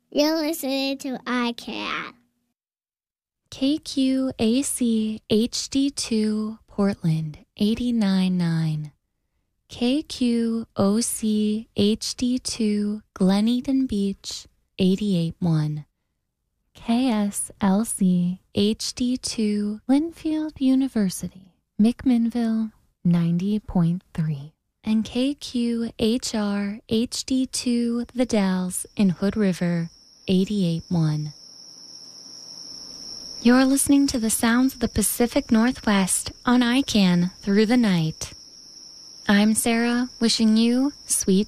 You're listening to iCat. KQAC HD2 Portland 89.9. KQOC HD2 Glen Eden Beach 88.1. KSLC HD2 Linfield University McMinnville 90.3. And KQHR HD2 The Dalles in Hood River 88.1. You're listening to the sounds of the Pacific Northwest on ICANN through the night. I'm Sarah, wishing you sweet